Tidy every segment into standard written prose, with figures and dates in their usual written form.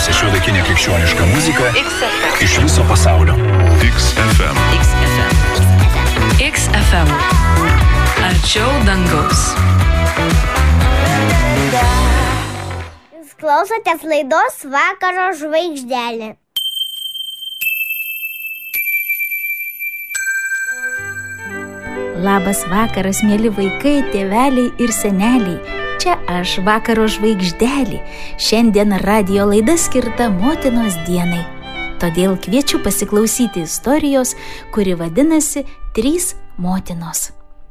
Geriausia šiuolaikinė krikščioniška muzika iš viso pasaulio. XFM. XFM. Arčiau dangaus. Jūs klausotės laidos Vakaro žvaigždelė. Labas vakaras, mėly vaikai, tėveliai ir seneliai. Čia aš, Vakaro žvaigždelė. Šiandien radijo laida skirta motinos dienai. Todėl kviečiu pasiklausyti istorijos, kuri vadinasi 3 motinos.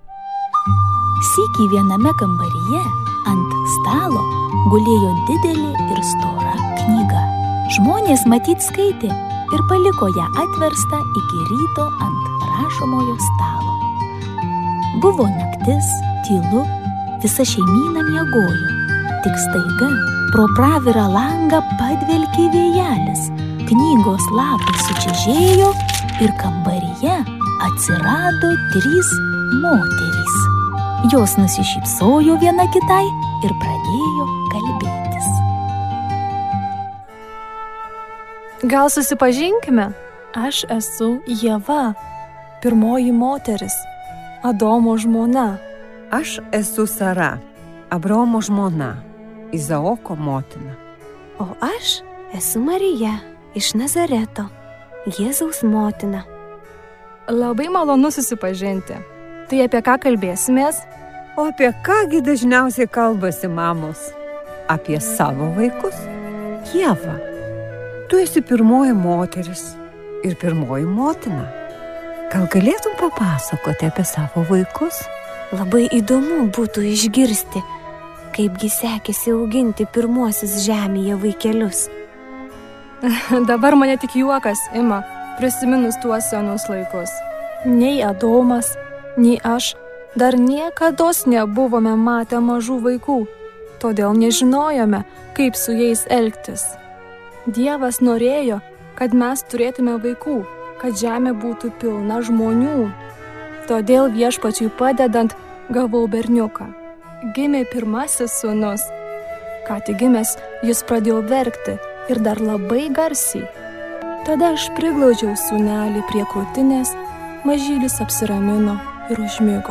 Sykį viename kambaryje ant stalo gulėjo didelė ir stora knyga. Žmonės matyt skaitė ir paliko ją atverstą iki ryto ant rašomojo stalo. Buvo naktis, tylu, visa šeimyna miegojo. Tik staiga pro pravirą langą padvelkė vėjelis. Knygos lapai sučižėjo ir kambaryje atsirado 3 moterys. Jos nusišypsojo viena kitai ir pradėjo kalbėtis. Gal susipažinkime? Aš esu Ieva, pirmoji moteris, Adomo žmona. Aš esu Sara, Abraomo žmona, Izaoko motina. O aš esu Marija iš Nazareto, Jėzaus motina. Labai malonu susipažinti. Tai apie ką kalbėsimės? O apie kągi dažniausiai kalbasi mamos? Apie savo vaikus? Ieva, tu esi pirmoji moteris ir pirmoji motina. Gal galėtum papasakoti apie savo vaikus? Labai įdomu būtų išgirsti, kaipgi sekėsi auginti pirmuosius žemėje vaikelius. Dabar mane tik juokas ima, prisiminus tuos senus laikus. Nei Adomas, nei aš dar niekados nebuvome matę mažų vaikų, todėl nežinojome, kaip su jais elgtis. Dievas norėjo, kad mes turėtume vaikų, kad žemė būtų pilna žmonių. Todėl viešpačiui padedant gavau berniuką. Gimė pirmasis sūnus. Ką tik gimęs, jis pradėjo verkti ir dar labai garsiai. Tada aš priglaudžiau sūnelį prie krūtinės, mažylis apsiramino ir užmigo.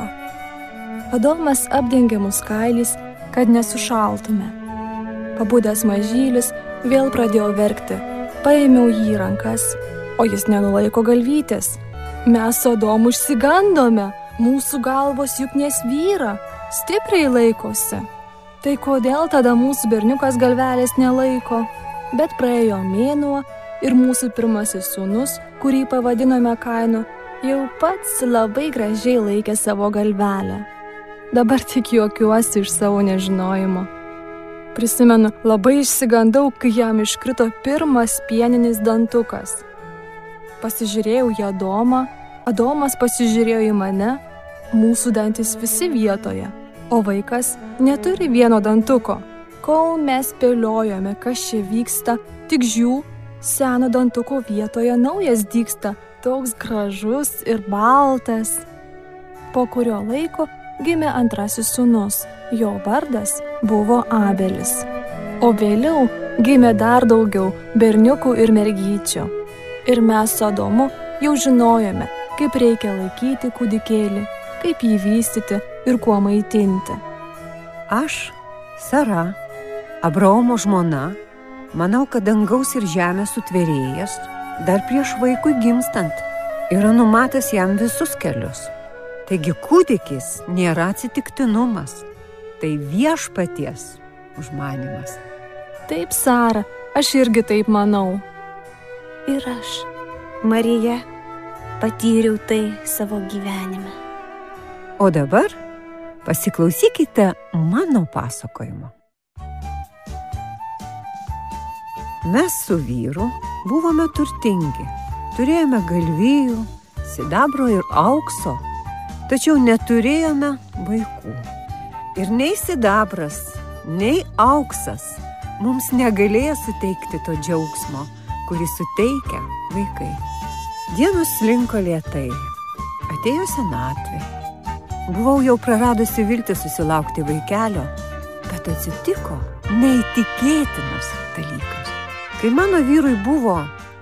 Adomas apdengė mus kailiais, kad nesušaltume. Pabudęs mažylis vėl pradėjo verkti. Paėmiau jį į rankas, o jis nenulaiko galvytės. Mes su Adomu išsigandome, mūsų galvos juk nesvyra, stipriai laikosi. Tai kodėl tada mūsų berniukas galvelės nelaiko? Bet praėjo mėnuo ir mūsų pirmasis sūnus, kurį pavadinome Kainu, jau pats labai gražiai laikė savo galvelę. Dabar tik juokiuosi iš savo nežinojimo. Prisimenu, labai išsigandau, kai jam iškrito pirmas pieninis dantukas. Pasižiūrėjau į Adomą, Adomas pasižiūrėjo į mane, mūsų dantis visi vietoje, o vaikas neturi vieno dantuko. Kol mes spėliojome, kas čia vyksta, tik žiū, seno dantuko vietoje naujas dygsta, toks gražus ir baltas. Po kurio laiko gimė antrasis sūnus, jo vardas buvo Abelis. O vėliau gimė dar daugiau berniukų ir mergyčių. Ir mes su Adomu jau žinojome, kaip reikia laikyti kūdikėlį, kaip jį vystyti ir kuo maitinti. Aš, Sara, Abraomo žmona, manau, kad dangaus ir žemės sutvėrėjas, dar prieš vaikui gimstant, yra numatęs jam visus kelius. Taigi kūdikis nėra atsitiktinumas, tai viešpaties užmanymas. Taip, Sara, aš irgi taip manau. Ir aš, Marija, patyriau tai savo gyvenime. O dabar pasiklausykite mano pasakojimo. Mes su vyru buvome turtingi, turėjome galvijų, sidabro ir aukso, tačiau neturėjome vaikų. Ir nei sidabras, nei auksas mums negalėjo suteikti to džiaugsmo, kurį suteikia vaikai. Dienos slinko lėtai, atėjo senatvė. Buvau jau praradusi viltį susilaukti vaikelio, bet atsitiko neįtikėtinas dalykas. Kai mano vyrui buvo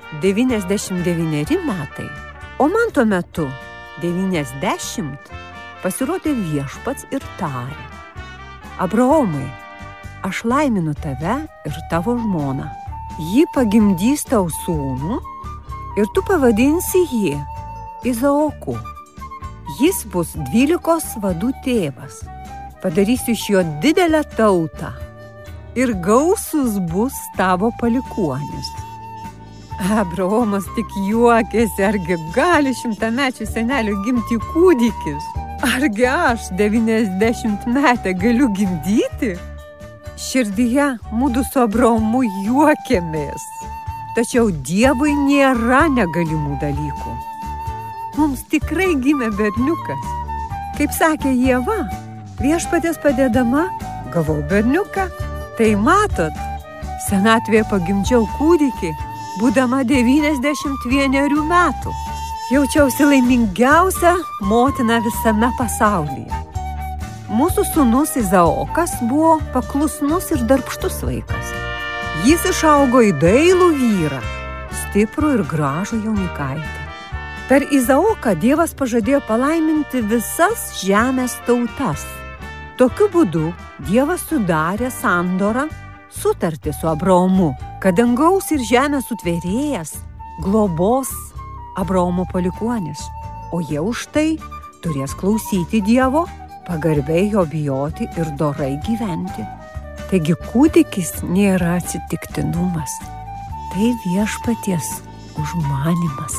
99 metai, o man tuo metu 90, pasirodė Viešpats ir tarė: Abraomai, aš laiminu tave ir tavo žmoną. Ji pagimdys tau sūnų ir tu pavadinsi jį Izaoku. Jis bus 12 vadų tėvas. Padarysiu iš jo didelę tautą ir gausus bus tavo palikuonis. Abraomas tik juokėsi, argi gali 100-mečių senelių gimti kūdikis? Argi aš 90-metę galiu gimdyti? Širdyje mudu su Abraomu juokėmės. Tačiau Dievui nėra negalimų dalykų. Mums tikrai gimė berniukas. Kaip sakė Ieva, Viešpaties padėdama gavau berniuką. Tai matot, senatvėje pagimdžiau kūdikį, būdama 91 metų. Jaučiausi laimingiausia motina visame pasaulyje. Mūsų sūnus Izaokas buvo paklusnus ir darbštus vaikas. Jis išaugo į dailų vyrą, stiprų ir gražų jaunikaitį. Per Izaoką Dievas pažadėjo palaiminti visas žemės tautas. Tokiu būdu Dievas sudarė sandorą, sutartį su Abraomu, kad dangaus ir žemės sutvėrėjas globos Abraomo palikuonis, o jie už tai turės klausyti Dievo, pagarbiai jo bijoti ir dorai gyventi. Taigi kūdikis nėra atsitiktinumas, tai Viešpaties užmanymas.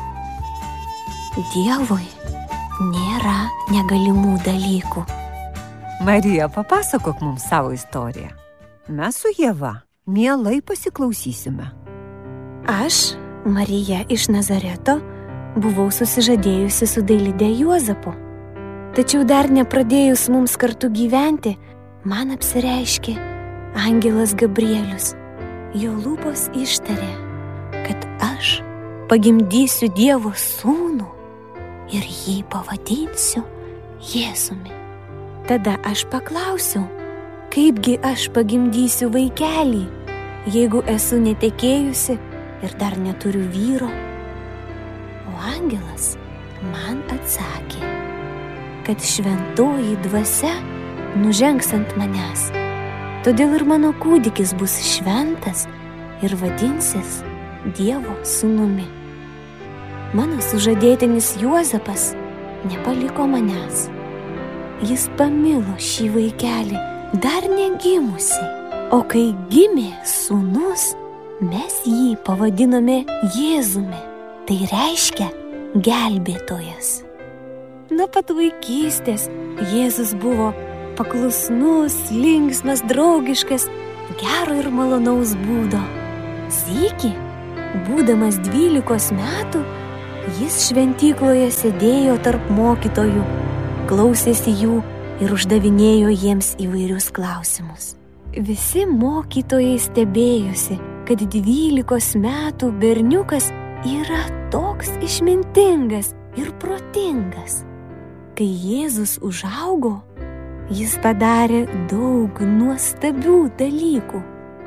Dievui nėra negalimų dalykų. Marija, papasakok mums savo istoriją. Mes su Ieva mielai pasiklausysime. Aš, Marija iš Nazareto, buvau susižadėjusi su dailidė Juozapu. Tačiau dar nepradėjus mums kartu gyventi, man apsireiškė angelas Gabrielius. Jo lūpos ištarė, kad aš pagimdysiu Dievo sūnų ir jį pavadinsiu Jėzumi. Tada aš paklausiau, kaipgi aš pagimdysiu vaikelį, jeigu esu netekėjusi ir dar neturiu vyro. O angelas man atsakė, kad šventoji dvasia nužengs ant manęs. Todėl ir mano kūdikis bus šventas ir vadinsis Dievo sūnumi. Mano sužadėtinis Juozapas nepaliko manęs. Jis pamilo šį vaikelį dar negimusi, o kai gimė sūnus, mes jį pavadinome Jėzumi, tai reiškia gelbėtojas. Nuo pat vaikystės Jėzus buvo paklusnus, linksmas, draugiškas, gero ir malonaus būdo. Sykį, būdamas 12 metų, jis šventykloje sėdėjo tarp mokytojų, klausėsi jų ir uždavinėjo jiems įvairius klausimus. Visi mokytojai stebėjosi, kad 12 metų berniukas yra toks išmintingas ir protingas. Kai Jėzus užaugo, jis padarė daug nuostabių dalykų.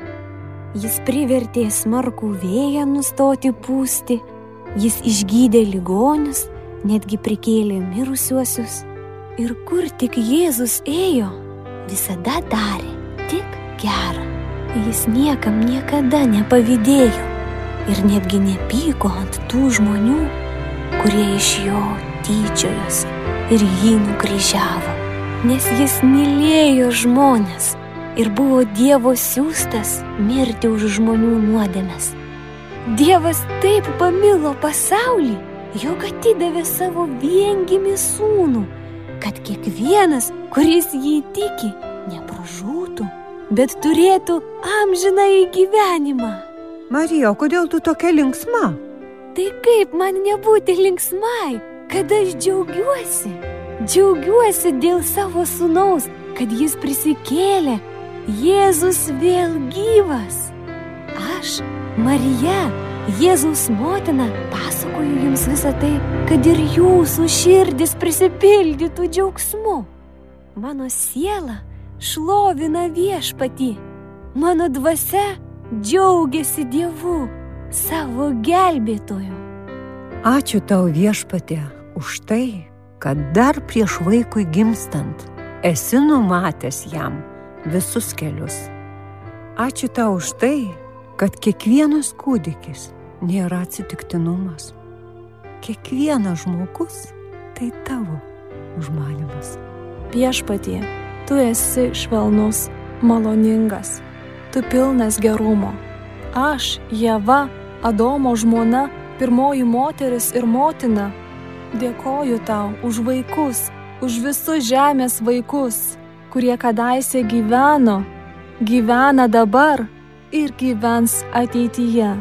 Jis privertė smarkų vėją nustoti pūsti, jis išgydė ligonius, netgi prikėlė mirusiuosius. Ir kur tik Jėzus ėjo, visada darė tik gera. Jis niekam niekada nepavydėjo ir netgi nepyko ant tų žmonių, kurie iš jo tyčiojosi ir jį nukryžiavo, nes jis mylėjo žmones ir buvo Dievo siųstas mirti už žmonių nuodėmes. Dievas taip pamilo pasaulį, jog atidavė savo viengimį sūnų, kad kiekvienas, kuris jį tiki, nepražūtų, bet turėtų amžinąjį gyvenimą. Marija, kodėl tu tokia linksma? Tai kaip man nebūti linksmai, kad aš džiaugiuosi? Džiaugiuosi dėl savo sūnaus, kad jis prisikėlė, Jėzus vėl gyvas. Aš, Marija, Jėzaus motina, pasakoju jums visą tai, kad ir jūsų širdis prisipildytų džiaugsmu. Mano siela šlovina Viešpatį, mano dvasia džiaugiasi Dievu, savo gelbėtoju. Ačiū tau, Viešpatie, už tai, kad dar prieš vaikui gimstant esi numatęs jam visus kelius. Ačiū tau už tai, kad kiekvienas kūdikis nėra atsitiktinumas. Kiekvienas žmogus tai tavo užmanymas. Viešpatie, tu esi švelnus, maloningas, tu pilnas gerumo. Aš, Ieva, Adomo žmona, pirmoji moteris ir motina, dėkoju tau už vaikus, už visus žemės vaikus, kurie kadaise gyvena dabar ir gyvens ateityje.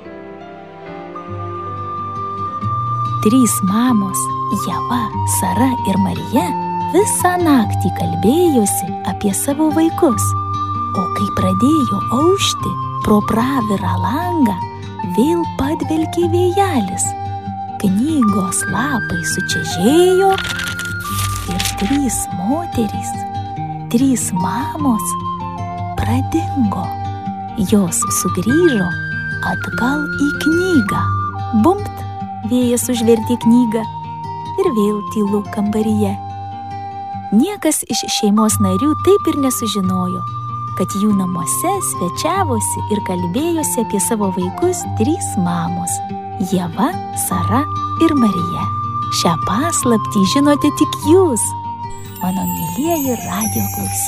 3 mamos, Ieva, Sara ir Marija, visą naktį kalbėjosi apie savo vaikus, o kai pradėjo aušti, pro pravirą langą vėl padvelkė vėjelis. Knygos lapai sučežėjo ir 3 moterys, 3 mamos pradingo. Jos sugrįžo atgal į knygą. Bumpt, vėjas užvertė knygą ir vėl tylu kambaryje. Niekas iš šeimos narių taip ir nesužinojo, kad jų namuose svečiavosi ir kalbėjosi apie savo vaikus 3 mamos – Ieva, Sara ir Marija. Šią paslaptį žinote tik jūs, mano mielieji radijo klausytojai.